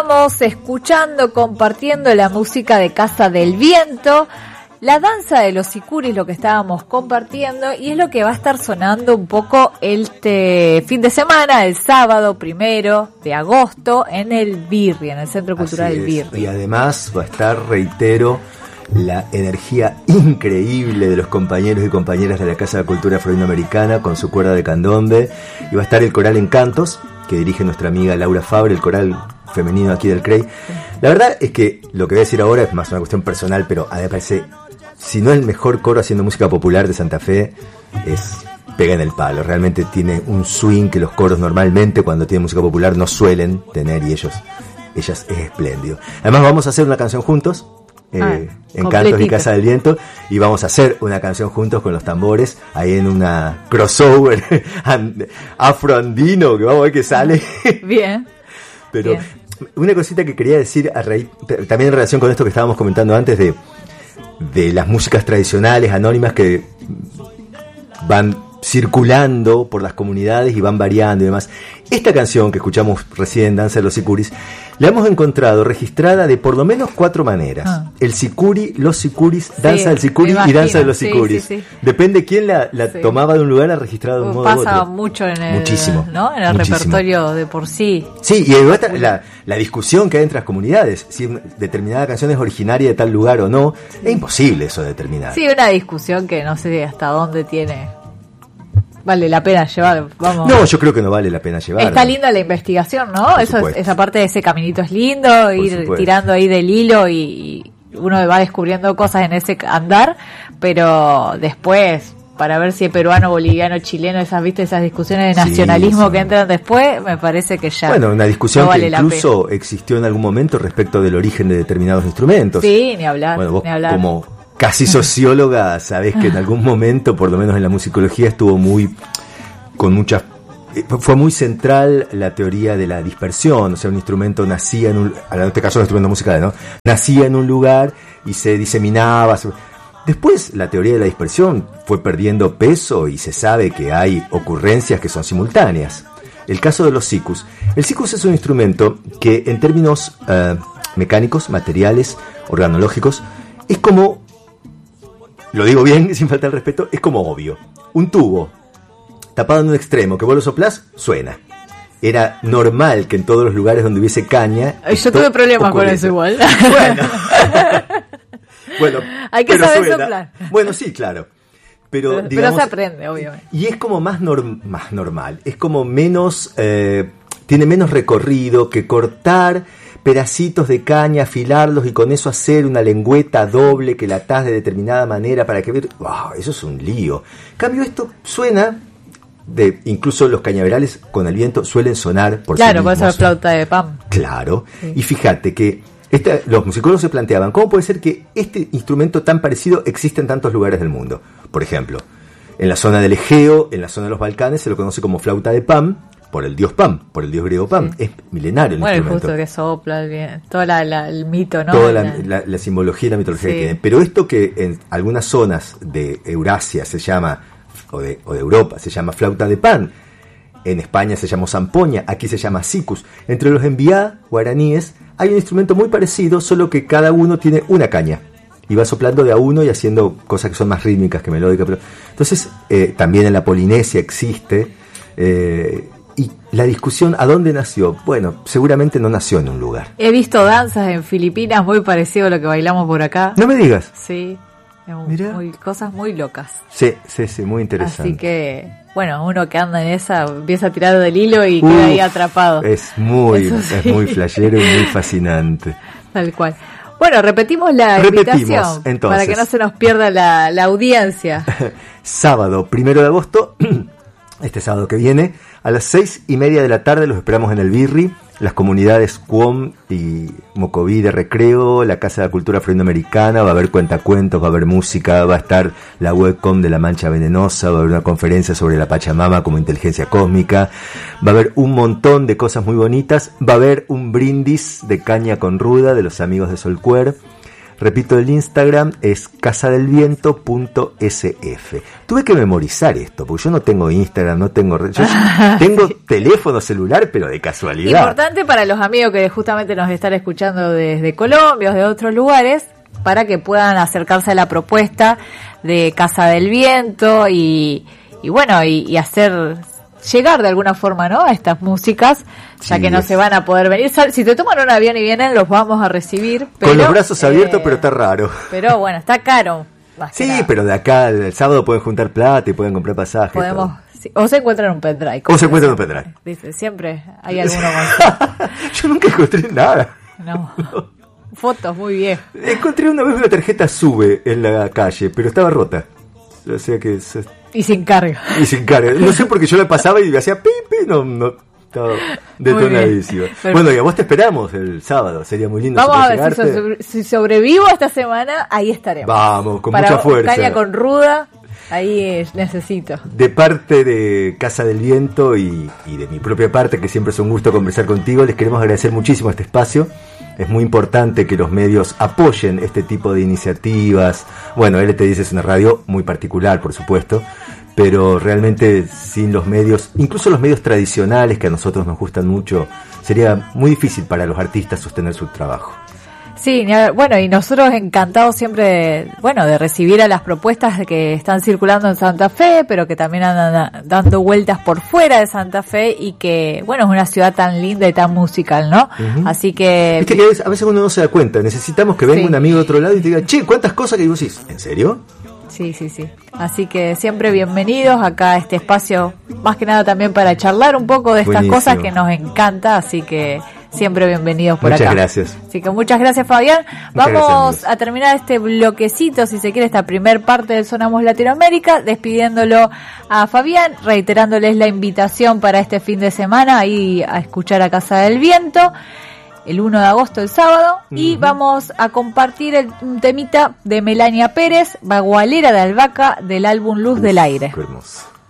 estamos escuchando, compartiendo la música de Casa del Viento, la danza de los sicuris, lo que estábamos compartiendo, y es lo que va a estar sonando un poco este fin de semana, el sábado 1 de agosto, en el Birri, en el Centro Cultural del Birri. Y además va a estar, reitero, la energía increíble de los compañeros y compañeras de la Casa de la Cultura Afroamericana con su cuerda de candombe, y va a estar el coral Encantos, que dirige nuestra amiga Laura Fabre, el coral femenino aquí del CREI. La verdad es que lo que voy a decir ahora es más una cuestión personal, pero a mí me parece, si no el mejor coro haciendo música popular de Santa Fe, pega en el palo. Realmente tiene un swing que los coros normalmente cuando tienen música popular no suelen tener, y ellas es espléndido. Además vamos a hacer una canción juntos, Encantos y Casa del Viento, y vamos a hacer una canción juntos con los tambores ahí en una crossover afroandino, que vamos a ver qué sale. Bien. Pero bien. Una cosita que quería decir a raíz, también en relación con esto que estábamos comentando antes de las músicas tradicionales anónimas que van circulando por las comunidades y van variando y demás. Esta canción que escuchamos recién, Danza de los Sicuris, la hemos encontrado registrada de por lo menos 4 maneras. El sicuri, los sicuris, danza del sicuri y danza de los sicuris. Sí. Depende quién la tomaba de un lugar, la registraba de un modo u otro. Pasa mucho en el, muchísimo, ¿no? En el repertorio de por sí. Sí, y la discusión que hay entre las comunidades, si determinada canción es originaria de tal lugar o no, es imposible eso de determinar. Sí, una discusión que no sé hasta dónde vale la pena llevar, vamos. No, yo creo que no vale la pena llevar. Está linda la investigación, ¿no? Esa parte de ese caminito es lindo, ir tirando ahí del hilo y uno va descubriendo cosas en ese andar, pero después, para ver si es peruano, boliviano, chileno, esas discusiones de nacionalismo que entran después, me parece que ya. Bueno, una discusión no vale que incluso existió en algún momento respecto del origen de determinados instrumentos. Sí, ni hablar. Bueno, vos como casi socióloga, sabés que en algún momento, por lo menos en la musicología, fue muy central la teoría de la dispersión. O sea, un instrumento nacía en este caso un instrumento musical, ¿no? Nacía en un lugar y se diseminaba. Después la teoría de la dispersión fue perdiendo peso y se sabe que hay ocurrencias que son simultáneas. El caso de los sikus. El sikus es un instrumento que en términos mecánicos, materiales, organológicos, es como, lo digo bien, sin falta de respeto, es como obvio. Un tubo tapado en un extremo, que vos lo soplás, suena. Era normal que en todos los lugares donde hubiese caña... Yo tuve problemas con eso igual. Bueno, hay que saber soplar. Bueno, sí, claro. Pero se aprende, obviamente. Y es como más normal. Es como menos... tiene menos recorrido que cortar pedacitos de caña, afilarlos y con eso hacer una lengüeta doble que la atás de determinada manera para que ver... ¡Wow! Eso es un lío. En cambio, esto suena... incluso los cañaverales con el viento suelen sonar por sí mismos. Claro, por eso la flauta de pan. Claro. Sí. Y fíjate que los musicólogos se planteaban, ¿cómo puede ser que este instrumento tan parecido existe en tantos lugares del mundo? Por ejemplo, en la zona del Egeo, en la zona de los Balcanes, se lo conoce como flauta de Pan, por el dios Pan, por el dios griego Pan. Sí. Es milenario el instrumento. Bueno, justo que sopla bien, todo el mito, ¿no? Toda la simbología y la mitología que tiene. Pero esto que en algunas zonas de Eurasia se llama, o de Europa, se llama flauta de pan, en España se llama zampoña, aquí se llama sikus. Entre los enviá guaraníes hay un instrumento muy parecido, solo que cada uno tiene una caña y va soplando de a uno y haciendo cosas que son más rítmicas que melódicas. Entonces también en la Polinesia existe, y la discusión ¿a dónde nació? Bueno, seguramente no nació en un lugar. He visto danzas en Filipinas muy parecido a lo que bailamos por acá. No me digas. Sí. Cosas muy locas. Sí, muy interesante. Así que, bueno, uno que anda en esa empieza a tirar del hilo y queda ahí atrapado. Es muy flashero y muy fascinante. Tal cual. Bueno, repetimos invitación entonces, para que no se nos pierda la audiencia. Sábado 1 de agosto, este sábado que viene, a las 6:30 de la tarde los esperamos en el Birri. Las comunidades Cuom y Mocoví de Recreo, la Casa de la Cultura Afroamericana, va a haber cuentacuentos, va a haber música, va a estar la webcom de La Mancha Venenosa, va a haber una conferencia sobre la Pachamama como inteligencia cósmica, va a haber un montón de cosas muy bonitas, va a haber un brindis de caña con ruda de los amigos de Solcuer, Repito, el Instagram es casadelviento.sf. Tuve que memorizar esto, porque yo no tengo Instagram, no tengo red. Yo tengo teléfono celular, pero de casualidad. Importante para los amigos que justamente nos están escuchando desde Colombia o de otros lugares, para que puedan acercarse a la propuesta de Casa del Viento y hacer llegar de alguna forma, ¿no?, a estas músicas, ya que no se van a poder venir. Si te toman un avión y vienen, los vamos a recibir. Pero, con los brazos abiertos, pero está raro. Pero bueno, está caro. Sí, pero de acá el sábado pueden juntar plata y pueden comprar pasajes. Sí, o se encuentran un pendrive. Dice, siempre hay alguno con... Yo nunca encontré nada. No. Fotos muy bien. Encontré una vez una tarjeta SUBE en la calle, pero estaba rota. O sea que... Y sin carga. No sé por qué yo la pasaba y hacía pipi, no, estaba detonadísimo. Bueno, y a vos te esperamos el sábado, sería muy lindo. Vamos a ver si sobrevivo esta semana, ahí estaremos. Vamos, con mucha fuerza. Caña con ruda, ahí necesito. De parte de Casa del Viento y de mi propia parte, que siempre es un gusto conversar contigo, les queremos agradecer muchísimo este espacio. Es muy importante que los medios apoyen este tipo de iniciativas. Bueno, LT10 es una radio muy particular, por supuesto, pero realmente sin los medios, incluso los medios tradicionales que a nosotros nos gustan mucho, sería muy difícil para los artistas sostener su trabajo. Sí, bueno, y nosotros encantados siempre de recibir a las propuestas que están circulando en Santa Fe, pero que también andan dando vueltas por fuera de Santa Fe y que, bueno, es una ciudad tan linda y tan musical, ¿no? Uh-huh. Así que... Viste que a veces uno no se da cuenta, necesitamos que venga un amigo de otro lado y te diga, che, ¿cuántas cosas que vos decís? ¿En serio? Sí. Así que siempre bienvenidos acá a este espacio, más que nada también para charlar un poco de estas cosas que nos encanta, así que... Siempre bienvenidos por acá. Muchas gracias. Así que muchas gracias, Fabián. Vamos a terminar este bloquecito, si se quiere, esta primer parte del Sonamos Latinoamérica, despidiéndolo a Fabián, reiterándoles la invitación para este fin de semana ahí a escuchar a Casa del Viento, el 1 de agosto, el sábado, y vamos a compartir un temita de Melania Pérez, Bagualera de Albahaca, del álbum Luz del Aire. Qué hermoso.